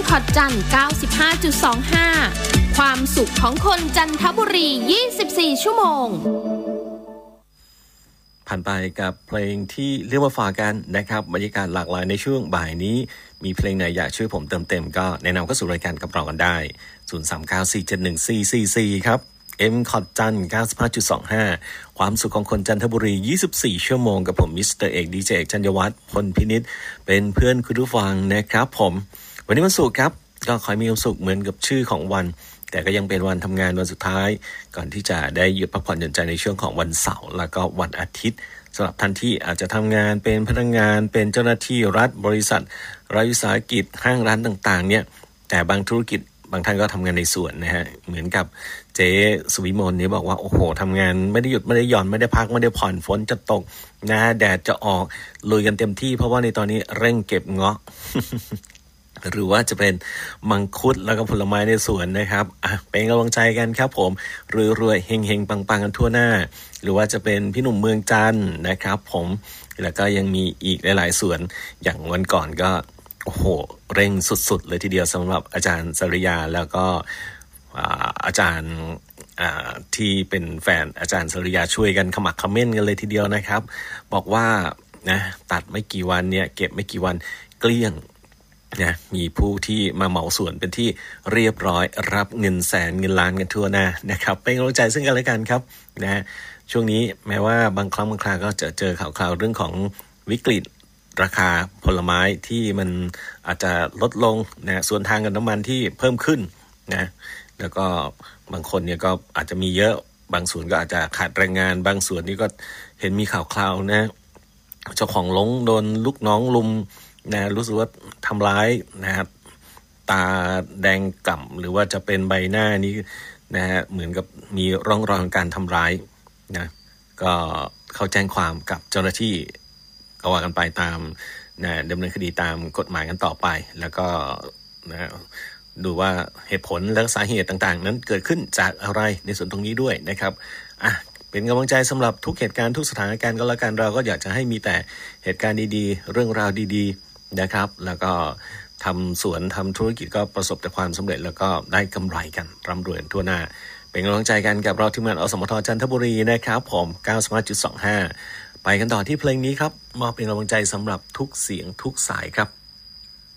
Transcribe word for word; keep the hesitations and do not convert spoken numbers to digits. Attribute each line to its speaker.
Speaker 1: คอร์ดจันทร์ เก้าสิบห้าจุดสองห้า ความสุขของคนจันทบุรียี่สิบสี่ชั่วโมง
Speaker 2: ผ่านไปกับเพลงที่เรียกว่าฝากกันนะครับบรรยากาศหลากหลายในช่วงบ่ายนี้มีเพลงไหนอยากช่วยผมเติมเต็มก็แนะนำเข้าสู่รายการกับเรากันได้ศูนย์ สาม เก้า สี่ เจ็ด หนึ่ง สี่ สี่ สี่ครับ M คอร์ดจันทร์ เก้าสิบห้าจุดสองห้า ความสุขของคนจันทบุรียี่สิบสี่ชั่วโมงกับผมมิสเตอร์เอกดีเจเอกธัญวัฒน์พลพินิจเป็นเพื่อนคุณผู้ฟังนะครับผมวันนี้วันศุกร์ครับก็ขอให้มีความสุขเหมือนกับชื่อของวันแต่ก็ยังเป็นวันทำงานวันสุดท้ายก่อนที่จะได้หยุดพักผ่อนหย่อนใจในช่วงของวันเสาร์แล้วก็วันอาทิตย์สำหรับท่านที่อาจจะทำงานเป็นพนักงานเป็นเจ้าหน้าที่รัฐบริษัทรัฐวิสาหกิจห้างร้านต่างๆเนี่ยแต่บางธุรกิจบางท่านก็ทำงานในสวนนะฮะเหมือนกับเจ๊สุวิมลเนี่ยบอกว่าโอ้โหทำงานไม่ได้หยุดไม่ได้หย่อนไม่ได้พักไม่ได้ผ่อนฝนจะตกนะแดดจะออกลุยกันเต็มที่เพราะว่าในตอนนี้เร่งเก็บเงาะ หรือว่าจะเป็นมังคุดแล้วก็ผลไม้ในสวนนะครับอ่ะเป็นกำลังใจกันครับผมรวยๆเฮงๆปังๆกันทั่วหน้าหรือว่าจะเป็นพี่หนุ่มเมืองจันทร์นะครับผมแล้วก็ยังมีอีกหลายๆสวนอย่างวันก่อนก็โอ้โหเร่งสุดๆเลยทีเดียวสำหรับอาจารย์สริยาแล้วก็อาจารย์ที่เป็นแฟนอาจารย์สริยาช่วยกันขมักเขม้นกันเลยทีเดียวนะครับบอกว่านะตัดไม่กี่วันเนี่ยเก็บไม่กี่วันเกลี้ยงนะมีผู้ที่มาเหมาสวนเป็นที่เรียบร้อยรับเงินแสนเงินล้านกันทั่วหน้านะครับเป็นกำลังใจซึ่งกันและกันครับนะช่วงนี้แม้ว่าบางครั้งบางคราก็จะเจอข่าวคราวเรื่องของวิกฤตราคาผลไม้ที่มันอาจจะลดลงนะส่วนทางกับน้ำมันที่เพิ่มขึ้นนะแล้วก็บางคนเนี่ยก็อาจจะมีเยอะบางส่วนก็อาจจะขาดแรงงานบางส่วนนี่ก็เห็นมีข่าวคราวนะเจ้าของลงโดนลูกน้องลุมนะรู้สึกว่าทำร้ายนะครับตาแดงก่ำหรือว่าจะเป็นใบหน้านี้นะฮะเหมือนกับมีร่องรอยของการทำร้ายนะก็เข้าแจ้งความกับเจ้าหน้าที่ก็ว่ากันไปตามนะดำเนินคดีตามกฎหมายกันต่อไปแล้วก็นะดูว่าเหตุผลและสาเหตุต่างๆนั้นเกิดขึ้นจากอะไรในส่วนตรงนี้ด้วยนะครับอ่ะเป็นกำลังใจสำหรับทุกเหตุการณ์ทุกสถานการณ์ก็แล้วกันเราก็อยากจะให้มีแต่เหตุการณ์ดีๆเรื่องราวดีๆนะครับแล้วก็ทำสวนทำธุรกิจก็ประสบแต่ความสำเร็จแล้วก็ได้กำไรกันร่ำรวยทั่วหน้าเป็นกำลังใจกันกับเราทีมงานอสมทจันทบุรีนะครับผม เก้าสิบห้าจุดสองห้า ไปกันต่อที่เพลงนี้ครับมอบเป็นกำลังใจสำหรับทุกเสียงทุกสายครับ